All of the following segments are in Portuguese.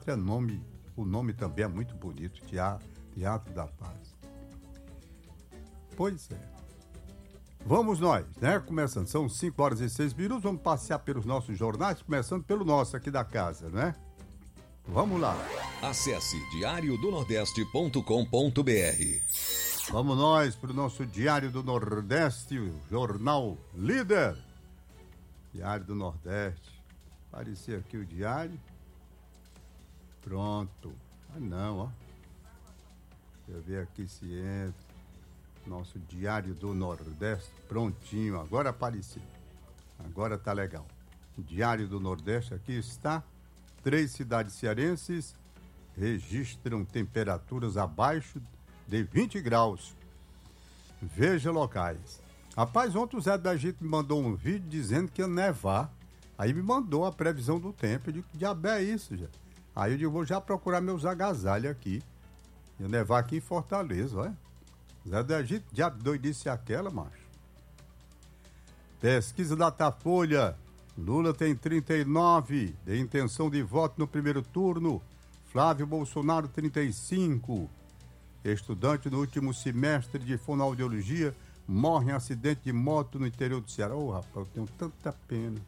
Teatro é nome, o nome também é muito bonito, Teatro da Paz. Pois é. Vamos nós, né? Começando, são 5 horas e 6 minutos, vamos passear pelos nossos jornais, começando pelo nosso aqui da casa, né? Vamos lá. Acesse diariodonordeste.com.br. Vamos nós para o nosso Diário do Nordeste, o jornal líder. Diário do Nordeste. Apareceu aqui o diário. Pronto. Ah, não, ó. Deixa eu ver aqui se entra. Nosso Diário do Nordeste, prontinho. Agora apareceu. Agora tá legal. Diário do Nordeste, aqui está. 3 cidades cearenses registram temperaturas abaixo de 20 graus. Veja locais. Rapaz, ontem o Zé da Egito me mandou um vídeo dizendo que ia nevar. Aí me mandou a previsão do tempo. Eu digo, que diabo é isso, já? Aí eu digo, vou já procurar meus agasalhos aqui. Ia nevar aqui em Fortaleza, olha. Zé do Egito, diabo doidice aquela, macho. Pesquisa Datafolha. Lula tem 39 de intenção de voto no primeiro turno. Flávio Bolsonaro, 35. Estudante no último semestre de fonoaudiologia morre em acidente de moto no interior do Ceará. Ô, rapaz, eu tenho tanta pena.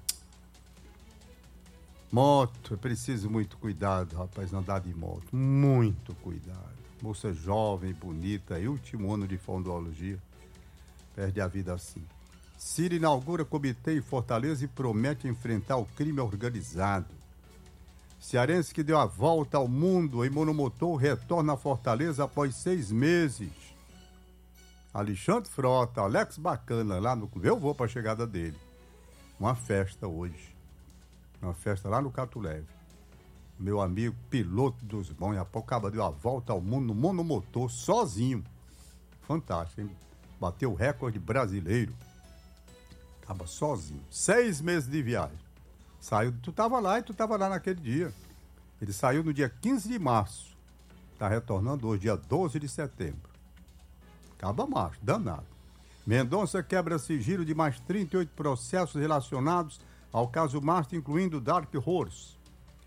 Moto, é preciso muito cuidado, rapaz, andar de moto. Muito cuidado. Moça jovem, bonita, e último ano de fonoaudiologia, perde a vida assim. Ciro inaugura comitê em Fortaleza e promete enfrentar o crime organizado. Cearense que deu a volta ao mundo em monomotor retorna a Fortaleza após 6 meses. Alexandre Frota, Alex Bacana, lá no... Eu vou para a chegada dele. Uma festa hoje. Uma festa lá no Catuleve. Meu amigo, piloto dos bons, acaba de dar a volta ao mundo no monomotor, sozinho. Fantástico, hein? Bateu o recorde brasileiro. Acaba sozinho. 6 meses de viagem. Saiu, tu tava lá naquele dia. Ele saiu no dia 15 de março. Tá retornando hoje, dia 12 de setembro. Acaba macho, danado. Mendonça quebra sigilo de mais 38 processos relacionados ao caso Márcio, incluindo Dark Horse.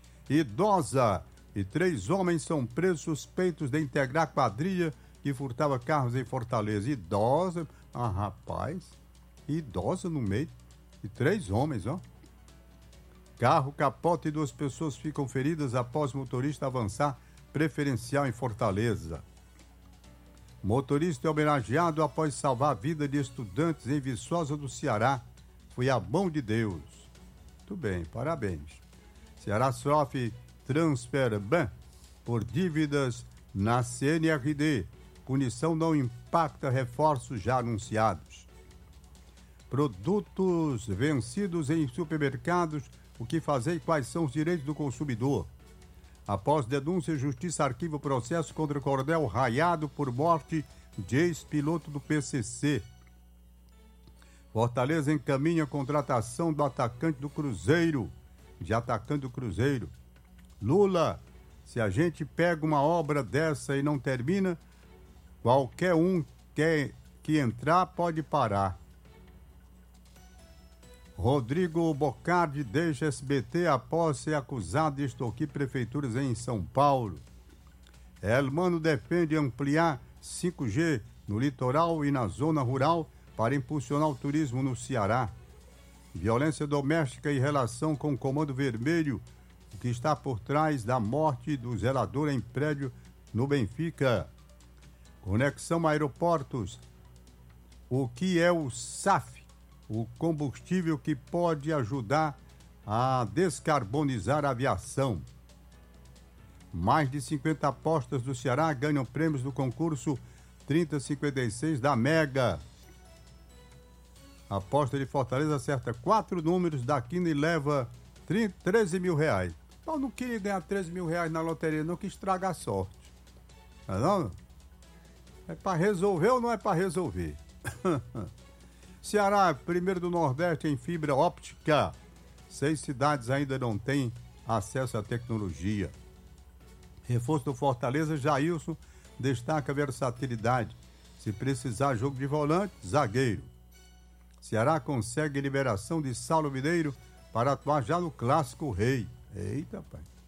Idosa e 3 homens são presos suspeitos de integrar quadrilha que furtava carros em Fortaleza. Idosa, rapaz, idosa no meio, e 3 homens, ó. Carro capota e 2 pessoas ficam feridas após motorista avançar preferencial em Fortaleza. Motorista é homenageado após salvar a vida de estudantes em Viçosa do Ceará. Foi a mão de Deus. Muito bem, parabéns. Ceará sofre transfer ban por dívidas na CNRD. Punição não impacta reforços já anunciados. Produtos vencidos em supermercados. O que fazer e quais são os direitos do consumidor? Após denúncia, Justiça arquiva o processo contra o coronel Raiado por morte de ex-piloto do PCC. Fortaleza encaminha a contratação do atacante do Cruzeiro. Lula, se a gente pega uma obra dessa e não termina, qualquer um que entrar pode parar. Rodrigo Bocardi deixa SBT após ser acusado de extorquir prefeituras em São Paulo. Elmano defende ampliar 5G no litoral e na zona rural para impulsionar o turismo no Ceará. Violência doméstica em relação com o Comando Vermelho, o que está por trás da morte do zelador em prédio no Benfica. Conexão Aeroportos. O que é o SAF? O combustível que pode ajudar a descarbonizar a aviação. Mais de 50 apostas do Ceará ganham prêmios do concurso 3056 da Mega. A aposta de Fortaleza acerta 4 números da quina e leva 13 mil reais. Eu não queria ganhar 13 mil reais na loteria, não, que estraga a sorte. Não? É para resolver ou não é para resolver? Ceará, primeiro do Nordeste em fibra óptica. 6 cidades ainda não têm acesso à tecnologia. Reforço do Fortaleza, Jailson destaca a versatilidade. Se precisar jogo de volante, zagueiro. Ceará consegue liberação de Saulo Mineiro para atuar já no Clássico Rei. Eita, pai.